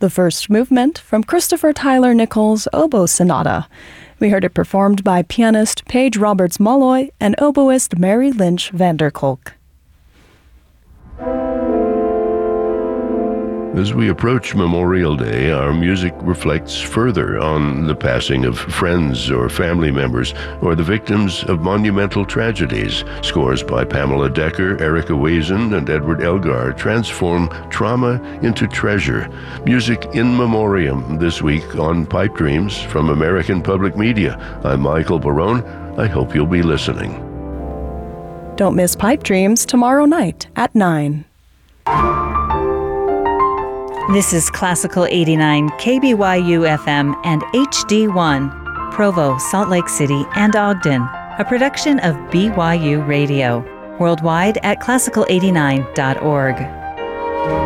the first movement from Christopher Tyler Nichols' Oboe Sonata. We heard it performed by pianist Paige Roberts-Molloy and oboist Mary Lynch Vanderkolk. As we approach Memorial Day, our music reflects further on the passing of friends or family members or the victims of monumental tragedies. Scores by Pamela Decker, Erica Wazen, and Edward Elgar transform trauma into treasure. Music in memoriam this week on Pipe Dreams from American Public Media. I'm Michael Barone. I hope you'll be listening. Don't miss Pipe Dreams tomorrow night at 9. This is Classical 89, KBYU FM and HD1, Provo, Salt Lake City, and Ogden, a production of BYU Radio. Worldwide at classical89.org.